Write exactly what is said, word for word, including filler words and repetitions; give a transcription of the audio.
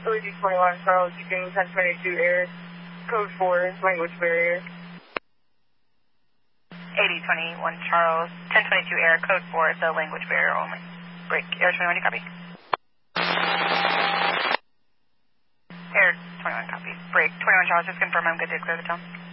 Tranquility twenty-one, Charles, you can ten twenty-two air, code four, language barrier. eighty twenty-one, Charles, ten twenty-two air, code four, the language barrier only. Break, air twenty-one, you copy? Air twenty-one, copy. Break, twenty-one, Charles, just confirm I'm good to clear the tone.